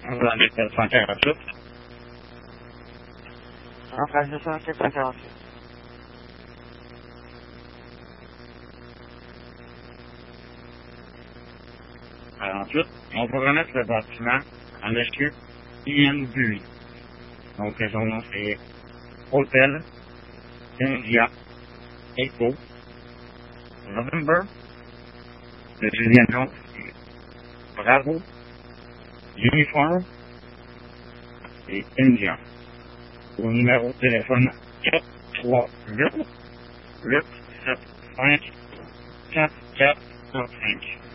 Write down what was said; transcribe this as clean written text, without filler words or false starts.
On va aller faire 148. En face de ça, c'est 148. Alors ensuite, on va remettre le bâtiment à monsieur Ian Bury. Donc, son nom, c'est Hôtel India Echo November de Julien Jones. Bravo, Uniforme et India. Au numéro de téléphone 438 875 4435.